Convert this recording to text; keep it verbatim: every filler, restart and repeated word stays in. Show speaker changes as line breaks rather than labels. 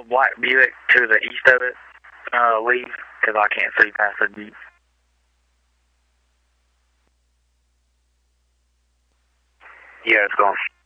a black Buick to the east of it uh, leave? Because I can't see past the Jeep. Yeah, it's gone.